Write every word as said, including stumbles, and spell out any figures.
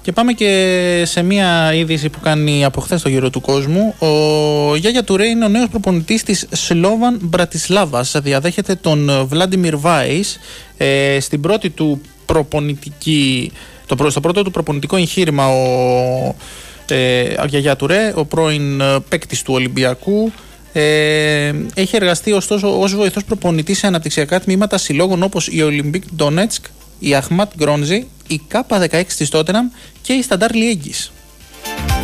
Και πάμε και σε μια είδηση που κάνει από χθες το γύρο του κόσμου. Ο Γιάγια Τουρέ είναι ο νέος προπονητής της Σλόβαν Μπρατισλάβας. Διαδέχεται τον Βλάντιμιρ Βάις ε, στην πρώτη του προπονητική, το, στο πρώτο του προπονητικό εγχείρημα. Ο ε, Γιάγια Τουρέ, ο πρώην παίκτης του Ολυμπιακού, Ε, έχει εργαστεί ωστόσο ως βοηθός προπονητής σε αναπτυξιακά τμήματα συλλόγων όπως η Ολυμπίκ Ντονέτσκ, η Αχμάτ Γκρόνζι, η Κάπα δεκαέξι της Τότεναμ και η Σταντάρ Λιέγκης.